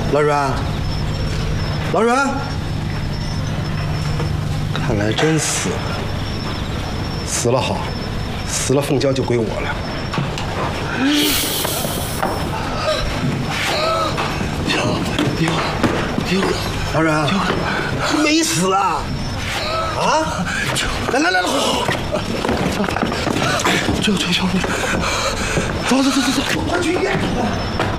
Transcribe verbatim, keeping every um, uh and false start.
老阮，老阮，看来真死了。死了好，死了凤娇就归我了。丢丢丢，老阮，没死啊！啊！来来来来，救救救命！走走走走走，快去医院！